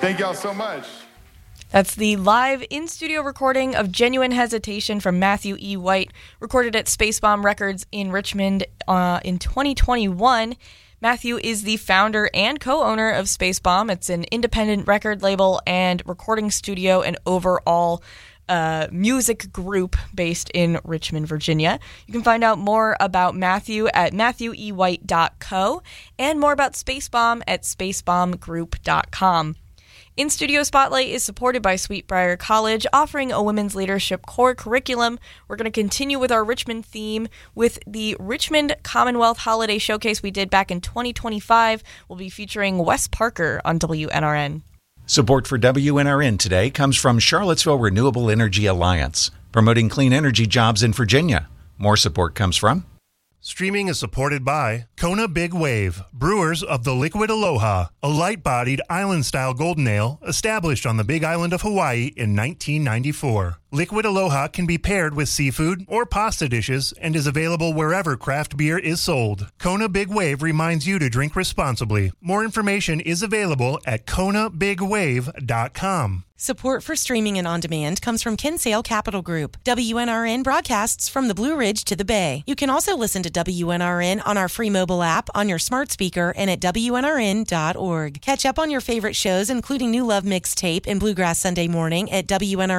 Thank y'all so much. That's the live in-studio recording of Genuine Hesitation from Matthew E. White, recorded at Spacebomb Records in Richmond in 2021. Matthew is the founder and co-owner of Spacebomb. It's an independent record label and recording studio and overall music group based in Richmond, Virginia. You can find out more about Matthew at matthewewhite.co and more about Spacebomb at spacebombgroup.com. In-Studio Spotlight is supported by Sweetbriar College, offering a women's leadership core curriculum. We're going to continue with our Richmond theme with the Richmond Commonwealth Holiday Showcase we did back in 2025. We'll be featuring Wes Parker on WNRN. Support for WNRN today comes from Charlottesville Renewable Energy Alliance, promoting clean energy jobs in Virginia. More support comes from Streaming is supported by Kona Big Wave, brewers of the Liquid Aloha, a light-bodied island-style golden ale established on the Big Island of Hawaii in 1994. Liquid Aloha can be paired with seafood or pasta dishes and is available wherever craft beer is sold. Kona Big Wave reminds you to drink responsibly. More information is available at konabigwave.com. Support for streaming and on demand comes from Kinsale Capital Group. WNRN broadcasts from the Blue Ridge to the Bay. You can also listen to WNRN on our free mobile app, on your smart speaker, and at WNRN.org. Catch up on your favorite shows, including New Love Mixtape and Bluegrass Sunday Morning at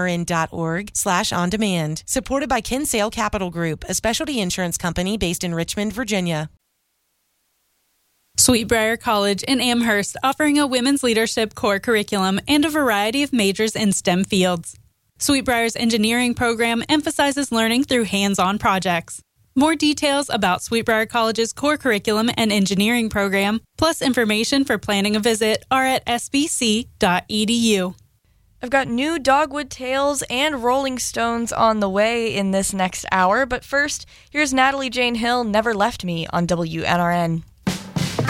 WNRN.org/on-demand. Supported by Kinsale Capital Group, a specialty insurance company based in Richmond, Virginia. Sweetbriar College in Amherst, offering a women's leadership core curriculum and a variety of majors in STEM fields. Sweetbriar's engineering program emphasizes learning through hands-on projects. More details about Sweetbriar College's core curriculum and engineering program, plus information for planning a visit, are at sbc.edu. I've got new Dogwood Tales and Rolling Stones on the way in this next hour, but first, here's Natalie Jane Hill, Never Left Me on WNRN.